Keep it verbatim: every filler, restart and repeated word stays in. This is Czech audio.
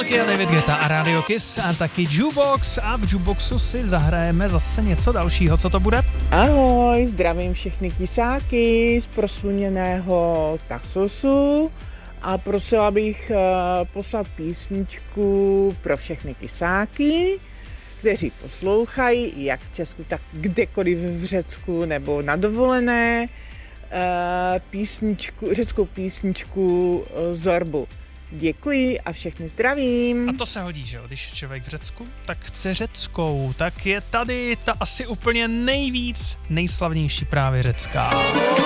Nokia, David Guetta a Radio Kiss a taky Jukebox a v Jukeboxu si zahrajeme zase něco dalšího. Co to bude? Ahoj, zdravím všechny kysáky z prosluněného Taxusu a prosila bych uh, poslat písničku pro všechny kysáky, kteří poslouchají jak v Česku, tak kdekoliv v Řecku nebo na dovolené, uh, písničku, řeckou písničku uh, Zorbu. Děkuji a všechny zdravím. A to se hodí, že jo? Když je člověk v Řecku, tak chce řeckou. Tak je tady ta asi úplně nejvíc nejslavnější právě řecká.